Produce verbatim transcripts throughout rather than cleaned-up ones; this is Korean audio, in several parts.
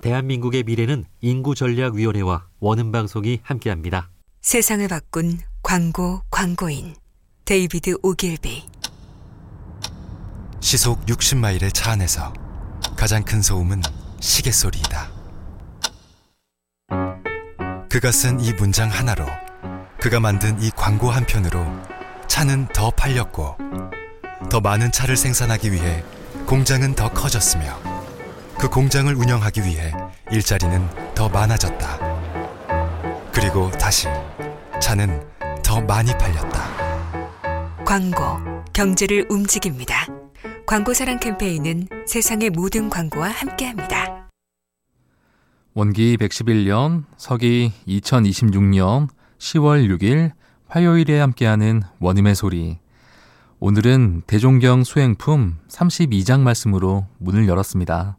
대한민국의 미래는 인구전략위원회와 원음방송이 함께합니다. 세상을 바꾼 광고 광고인 데이비드 오길비. 시속 육십 마일의 차 안에서 가장 큰 소음은 시계 소리이다. 그가 쓴 이 문장 하나로, 그가 만든 이 광고 한 편으로 차는 더 팔렸고, 더 많은 차를 생산하기 위해 공장은 더 커졌으며, 그 공장을 운영하기 위해 일자리는 더 많아졌다. 그리고 다시 차는 더 많이 팔렸다. 광고, 경제를 움직입니다. 광고사랑 캠페인은 세상의 모든 광고와 함께합니다. 원기 백십일 년, 서기 이천이십육 년 시월 육일 화요일에 함께하는 원음의 소리. 오늘은 대종경 수행품 삼십이 장 말씀으로 문을 열었습니다.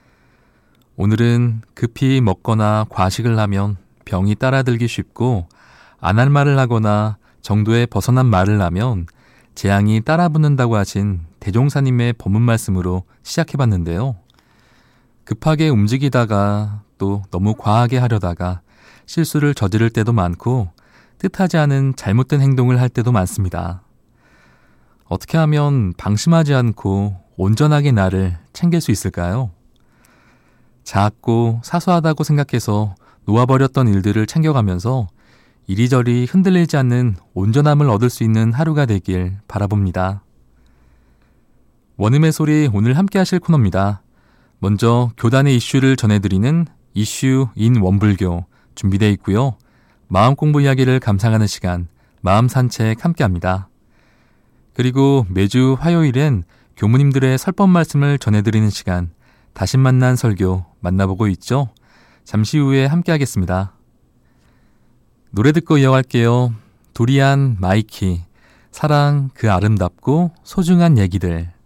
오늘은 급히 먹거나 과식을 하면 병이 따라들기 쉽고, 안 할 말을 하거나 정도에 벗어난 말을 하면 재앙이 따라붙는다고 하신 대종사님의 법문 말씀으로 시작해봤는데요. 급하게 움직이다가 또 너무 과하게 하려다가 실수를 저지를 때도 많고, 뜻하지 않은 잘못된 행동을 할 때도 많습니다. 어떻게 하면 방심하지 않고 온전하게 나를 챙길 수 있을까요? 작고 사소하다고 생각해서 놓아버렸던 일들을 챙겨가면서 이리저리 흔들리지 않는 온전함을 얻을 수 있는 하루가 되길 바라봅니다. 원음의 소리, 오늘 함께 하실 코너입니다. 먼저 교단의 이슈를 전해드리는 이슈 인 원불교 준비되어 있고요. 마음 공부 이야기를 감상하는 시간, 마음 산책 함께합니다. 그리고 매주 화요일엔 교무님들의 설법 말씀을 전해드리는 시간, 다시 만난 설교 만나보고 있죠. 잠시 후에 함께하겠습니다. 노래 듣고 이어갈게요. 도리안 마이키, 사랑 그 아름답고 소중한 얘기들.